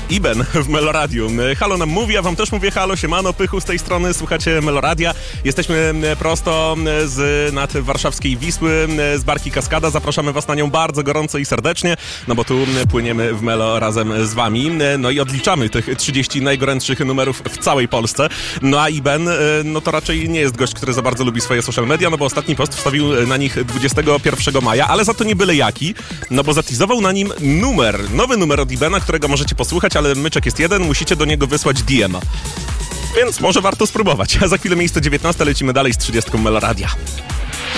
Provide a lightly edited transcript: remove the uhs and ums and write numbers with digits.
Iben w Meloradiu. Halo nam mówi, a wam też mówię halo, siemano, Pychu z tej strony, słuchacie Meloradia. Jesteśmy prosto nad warszawskiej Wisły, z barki Kaskada. Zapraszamy was na nią bardzo gorąco i serdecznie, no bo tu płyniemy w Melo razem z wami. No i odliczamy tych 30 najgorętszych numerów w całej Polsce. No a Iben, no to raczej nie jest gość, który za bardzo lubi swoje social media, no bo ostatni post wstawił na nich 21 maja, ale za to nie byle jaki, no bo zateasował na nim nowy numer od Ibena, którego możecie posłuchać, ale myczek jest jeden, musicie do niego wysłać DM-a. Więc może warto spróbować. A za chwilę miejsce 19, lecimy dalej z 30 Meloradia.